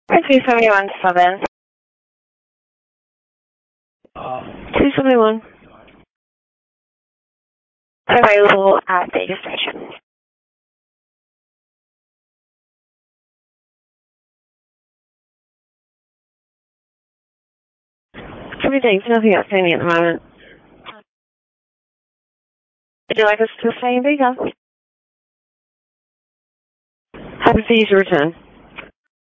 271 271 available at Data Station. Everything's nothing outstanding at the moment. Would you like us to stay in Vega? Happy for you to return.